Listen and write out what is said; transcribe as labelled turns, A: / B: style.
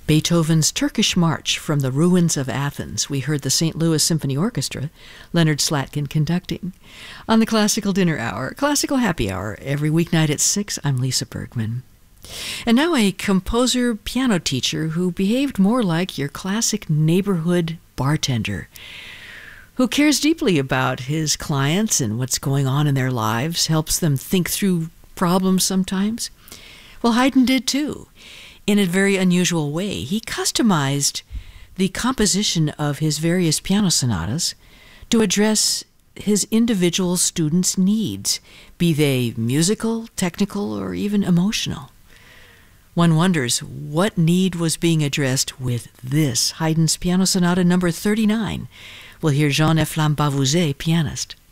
A: Beethoven's Turkish March from the Ruins of Athens. We heard the St. Louis Symphony Orchestra, Leonard Slatkin conducting. On the Classical Dinner Hour, Classical Happy Hour, every weeknight at 6, I'm Lisa Bergman. And now a composer piano teacher who behaved more like your classic neighborhood bartender, who cares deeply about his clients and what's going on in their lives, helps them think through problems sometimes. Well, Haydn did too, in a very unusual way. He customized the composition of his various piano sonatas to address his individual students' needs, be they musical, technical, or even emotional. One wonders what need was being addressed with this, Haydn's Piano Sonata number 39. We'll hear Jean-Efflam Bavouzet, pianist.